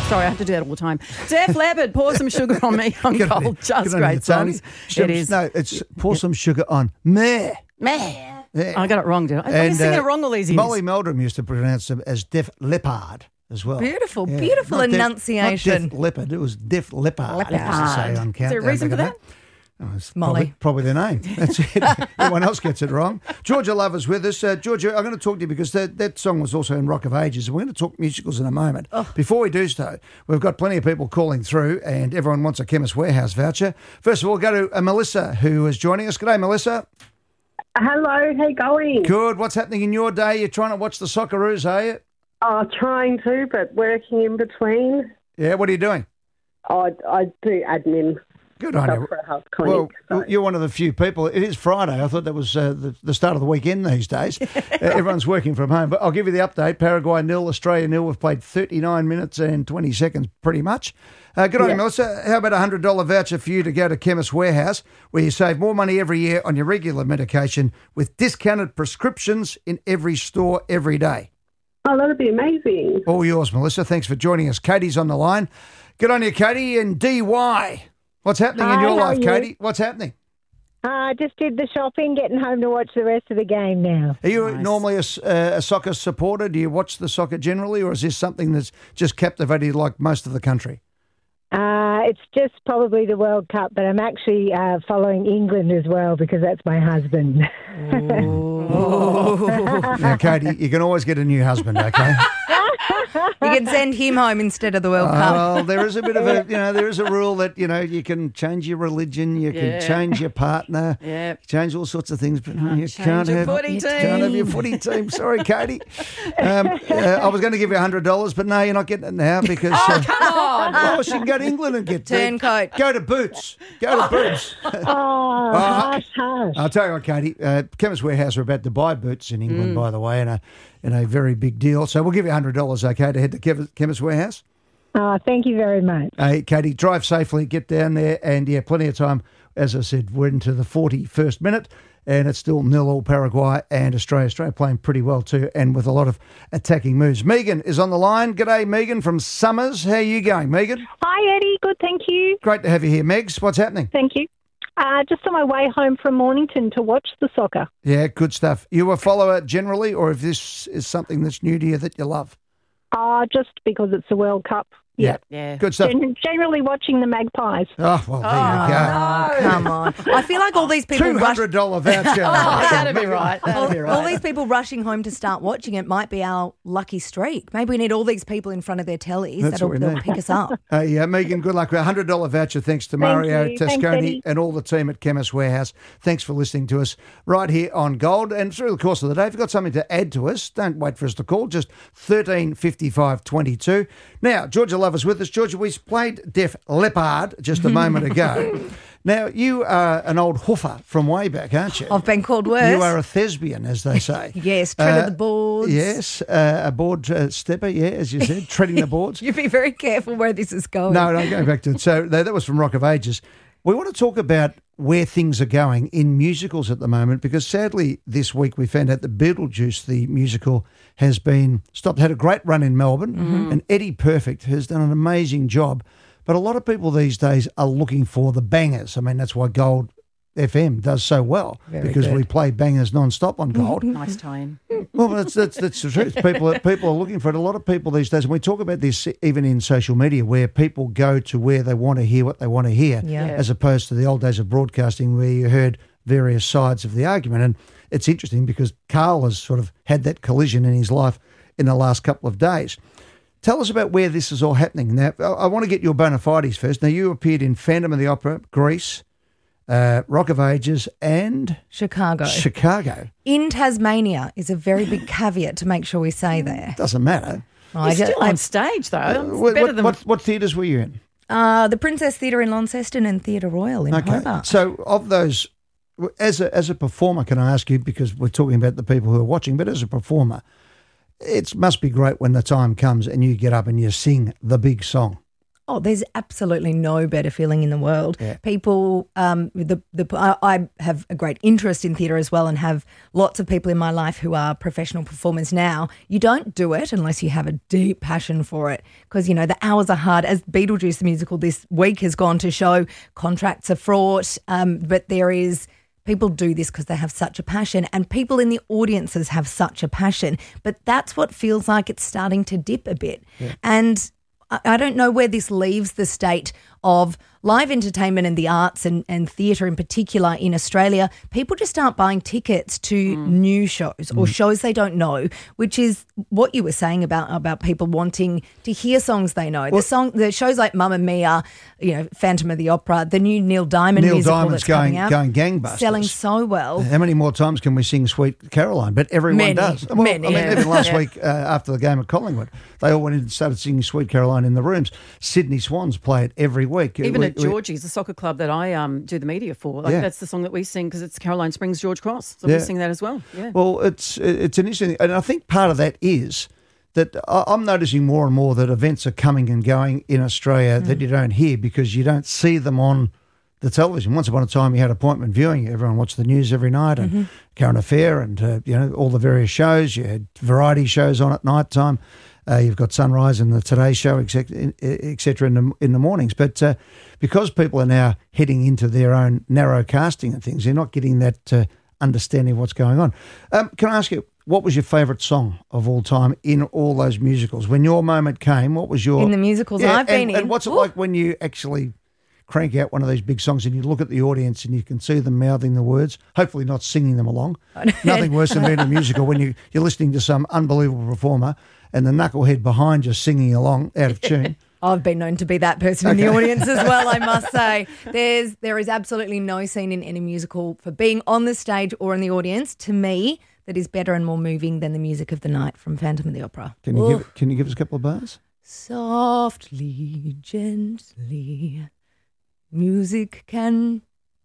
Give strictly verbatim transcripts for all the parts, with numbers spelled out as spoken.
Sorry, I have to do that all the time. Def Leppard, pour some sugar on me on Good on Gold. you. Just Good on you, great Tony. songs. Should- It is. No, it's pour some sugar on meh. Meh. Yeah. I got it wrong, did I? I've been And, singing uh, it wrong all these years. Molly Meldrum used to pronounce them as Def Leppard as well. Beautiful, Yeah. beautiful Not Def- enunciation. Not Def Leopard, it was Def Leppard. Leppard. Used to say on Is there a Countdown reason for back in that? the- Oh, it's Molly. Probably, probably their name. That's it. Everyone else gets it wrong. Georgia Lover's with us. Uh, Georgia, I'm going to talk to you because that, that song was also in Rock of Ages. We're going to talk musicals in a moment. Oh. Before we do so, we've got plenty of people calling through and everyone wants a Chemist Warehouse voucher. First of all, go to uh, Melissa, who is joining us. G'day, Melissa. Hello, how you going? Good. What's happening in your day? You're trying to watch the Socceroos, are you? Oh, trying to, but working in between. Yeah, what are you doing? I, I do admin Good on stuff you. for a health clinic. Well, so. you're one of the few people. It is Friday. I thought that was uh, the, the start of the weekend these days. uh, everyone's working from home. But I'll give you the update. Paraguay nil, Australia nil. We've played thirty-nine minutes and twenty seconds pretty much. Uh, good on you, Yeah. Melissa. How about a one hundred dollars voucher for you to go to Chemist Warehouse, where you save more money every year on your regular medication with discounted prescriptions in every store every day? Oh, that'd be amazing. All yours, Melissa. Thanks for joining us. Katie's on the line. Good on you, Katie. And D Y. What's happening in Hi, your how life, are you? Katie? What's happening? I uh, just did the shopping, getting home to watch the rest of the game now. Are you Nice. normally a, s- uh, a soccer supporter? Do you watch the soccer generally, or is this something that's just captivated you like most of the country? Uh, it's just probably the World Cup, but I'm actually uh, following England as well because that's my husband. Now, Katie, you can always get a new husband, okay? You can send him home instead of the World Cup. Well, there is a bit of a, you know, there is a rule that, you know, you can change your religion, you can Yeah. change your partner, Yeah. change all sorts of things, but you change can't your have, footy you team. can't have your footy team. Sorry, Katie. Um, uh, I was going to give you one hundred dollars, but no, you're not getting it now because... Uh, Come on. well, she can go to England and get Turncoat. Go to Boots. Go to Boots. Oh, hush, hush. I'll tell you what, Katie, uh, Chemist Warehouse are about to buy Boots in England, Mm. by the way, in a, in a very big deal. So we'll give you one hundred dollars, okay, to head to Chev- Chemist Warehouse. Oh, thank you very much. Hey, Katie, drive safely, get down there, and, yeah, plenty of time. As I said, we're into the forty-first minute, and it's still nil all Paraguay and Australia. Australia playing pretty well too, and with a lot of attacking moves. Megan is on the line. G'day, Megan from Summers. How are you going, Megan? Hi, Eddie. Good, thank you. Great to have you here, Megs. What's happening? Thank you. Uh, just on my way home from Mornington to watch the soccer. Yeah, good stuff. You a follower generally, or if this is something that's new to you that you love? Uh, just because it's the World Cup. Yeah. Yeah. Good stuff. Gen- generally watching the Magpies. Oh, well, there you go. Oh, come on. I feel like all these people Two rush. hundred dollar voucher. Oh, that'd be right. That'd All, be right. all these people rushing home to start watching it might be our lucky streak. Maybe we need all these people in front of their tellies That's that'll, what we that'll need. pick us up. Uh, yeah, Megan, good luck with a one hundred dollar voucher. Thanks to Mario you. Thanks, Tasconi Eddie. and all the team at Chemist Warehouse. Thanks for listening to us right here on Gold. And through the course of the day, if you've got something to add to us, don't wait for us to call. Just thirteen fifty-five twenty-two. Now, Georgia Lover's with us. Georgia, we played Def Leppard just a moment ago. Now, you are an old hoofer from way back, aren't you? I've been called worse. You are a thespian, as they say. Yes, treaded Uh, the boards. Yes, uh, a board uh, stepper, yeah, as you said, treading the boards. You be very careful where this is going. No, no, going back to it. So that that was from Rock of Ages. We want to talk about where things are going in musicals at the moment because sadly this week we found out that Beetlejuice, the musical, has been stopped, had a great run in Melbourne and Eddie Perfect has done an amazing job. But a lot of people these days are looking for the bangers. I mean, that's why Gold F M does so well because we play bangers non-stop on Gold. Nice time. Well, that's that's that's the truth. People are, people are looking for it. A lot of people these days, and we talk about this even in social media, where people go to where they want to hear what they want to hear, Yeah. as opposed to the old days of broadcasting where you heard various sides of the argument. And it's interesting because Carl has sort of had that collision in his life in the last couple of days. Tell us about where this is all happening. Now, I I want to get your bona fides first. Now, you appeared in Phantom of the Opera, Greece, uh, Rock of Ages, and Chicago. Chicago. In Tasmania is a very big caveat to make sure we say there. Doesn't matter. I He's ju- still I- on stage, though. It's What, better what, than... what, what theatres were you in? uh, the Princess Theatre in Launceston and Theatre Royal in Hobart. So, of those, as a as a performer, can I ask you, because we're talking about the people who are watching, but as a performer, it must be great when the time comes and you get up and you sing the big song. Oh, there's absolutely no better feeling in the world. Yeah. People, um, the the I, I have a great interest in theatre as well, and have lots of people in my life who are professional performers now. You don't do it unless you have a deep passion for it, because you know the hours are hard. As Beetlejuice the musical this week has gone to show, contracts are fraught, um, but there is. People do this because they have such a passion, and people in the audiences have such a passion. But that's what feels like it's starting to dip a bit. Yeah. And I, I don't know where this leaves the state of live entertainment and the arts and, and theatre in particular in Australia. People just aren't buying tickets to mm. new shows or mm. shows they don't know, which is what you were saying about about people wanting to hear songs they know. Well, the song, the shows like Mamma Mia, you know, Phantom of the Opera, the new Neil Diamond Neil musical Diamond's that's going, coming out, going gangbusters. selling so well. How many more times can we sing Sweet Caroline? But everyone Many, does. Well, many. I mean, Yeah. even last Yeah. week uh, after the game at Collingwood, they all went in and started singing Sweet Caroline in the rooms. Sydney Swans play it every week. Even we, at Georgie's, the soccer club that I um, do the media for, like Yeah. that's the song that we sing because it's Caroline Springs George Cross. So Yeah. we sing that as well. Yeah. Well, it's it's an interesting, and I think part of that is that I- I'm noticing more and more that events are coming and going in Australia Mm. that you don't hear because you don't see them on the television. Once upon a time, you had appointment viewing. Everyone watched the news every night and Mm-hmm. Current Affair and uh, you know all the various shows. You had variety shows on at night time. Uh, you've got Sunrise and the Today Show, et cetera, et cetera in the in the mornings. But uh, because people are now heading into their own narrow casting and things, they're not getting that uh, understanding of what's going on. Um, can I ask you, what was your favourite song of all time in all those musicals? When your moment came, what was your... In the musicals Yeah, I've been and, in. And what's it Ooh. like when you actually crank out one of these big songs and you look at the audience and you can see them mouthing the words, hopefully not singing them along. Nothing worse than being in a musical when you, you're listening to some unbelievable performer and the knucklehead behind you singing along out of tune. I've been known to be that person in the audience as well, I must say. There's there is absolutely no scene in any musical for being on the stage or in the audience, to me, that is better and more moving than the music of the night from Phantom of the Opera. Can you Ooh. give Can you give us a couple of bars? Softly, gently, music can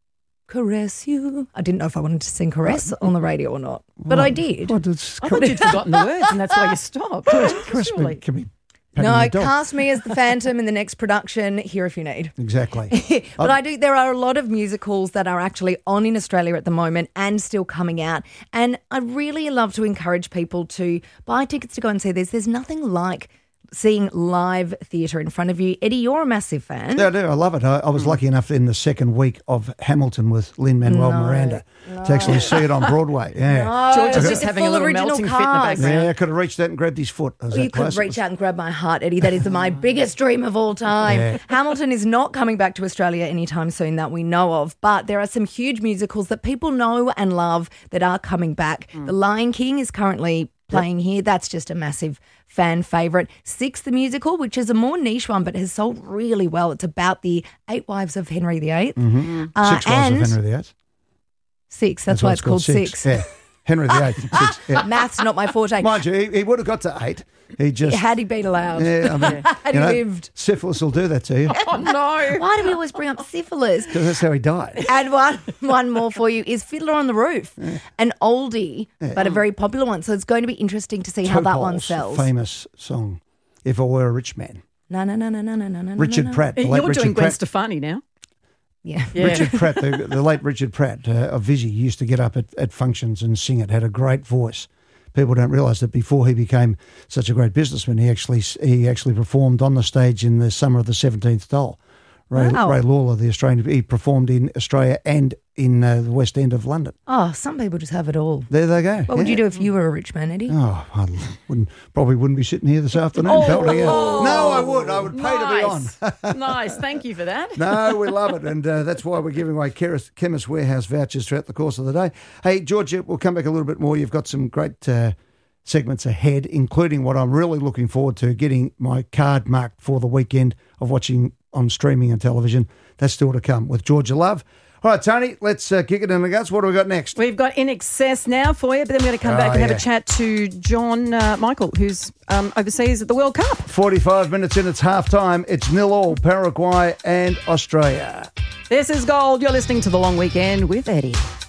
caress you. I didn't know if I wanted to sing caress on the radio or not, but I did. What, it's, I thought you'd forgotten the words and that's why you stopped. caress me, Surely. can be patting No, your dog. cast me as the Phantom in the next production, here if you need. Exactly. But I do. There are a lot of musicals that are actually on in Australia at the moment and still coming out. And I really love to encourage people to buy tickets to go and see this. There's nothing like seeing live theatre in front of you. Eddie, you're a massive fan. Yeah, I do. I love it. I, I was lucky enough in the second week of Hamilton with Lin-Manuel No, Miranda to actually see it on Broadway. Yeah. George is it's just a having a full little original melting fit in the cast. background. Yeah, I could have reached out and grabbed his foot. I was You that could close. reach out and grab my heart, Eddie. That is my biggest dream of all time. Yeah. Hamilton is not coming back to Australia anytime soon that we know of, but there are some huge musicals that people know and love that are coming back. The Lion King is currently playing here. That's just a massive fan favourite. Six, the musical, which is a more niche one but has sold really well. It's about the eight wives of Henry the Eighth. Mm-hmm. Uh, Six Wives and of Henry the Eighth. Six, that's, why it's called Six. Yeah. Henry the Eighth. Six. Yeah. Math's not my forte. Mind you, he, he would have got to eight. He just... Had he been allowed? Yeah, I mean, Had you he know, lived? syphilis will do that to you Oh, no. Why do we always bring up syphilis? because that's how he died. And one one more for you is Fiddler on the Roof, an oldie but a very popular one. So it's going to be interesting to see how that one Topol's sells. famous song, If I Were a Rich Man. No, no, no, no, no, no, no, no. Richard no. Pratt. The You're late doing Richard Gwen Pratt. Stefani now. Yeah. Yeah. Richard Pratt, the, the late Richard Pratt uh, of Vizzy, used to get up at, at functions and sing it, had a great voice. People don't realise that before he became such a great businessman, he actually he actually performed on the stage in the summer of the seventeenth doll. Ray, Wow. Ray Lawler, the Australian, he performed in Australia and in uh, the West End of London. Oh, some people just have it all. There they go. What would yeah. you do if you were a rich man, Eddie? Oh, I wouldn't, probably wouldn't be sitting here this afternoon. belting out. No, I would. I would pay Nice. to be on. Nice. Thank you for that. No, we love it, and uh, that's why we're giving away Chemist, Chemist Warehouse vouchers throughout the course of the day. Hey, Georgia, we'll come back a little bit more. You've got some great uh, segments ahead, including what I'm really looking forward to, getting my card marked for the weekend of watching on streaming and television. That's still to come with Georgia Love. All right, Tony, let's uh, kick it in the guts. What do we got next? We've got In Excess now for you, but then we're going to come back Oh, and have yeah. a chat to John uh, Michael, who's um, overseas at the World Cup. forty-five minutes in, it's half time. It's nil all, Paraguay and Australia. This is Gold. You're listening to The Long Weekend with Eddie.